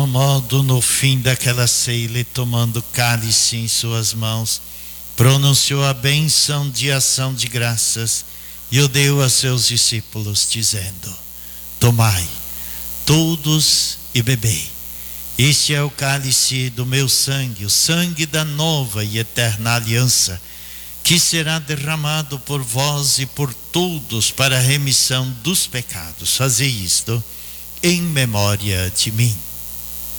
mesmo modo, no fim daquela ceia, ele tomando o cálice em suas mãos, pronunciou a bênção de ação de graças e o deu a seus discípulos, dizendo: tomai todos e bebei. Este é o cálice do meu sangue, o sangue da nova e eterna aliança, que será derramado por vós e por todos para a remissão dos pecados. Fazei isto em memória de mim.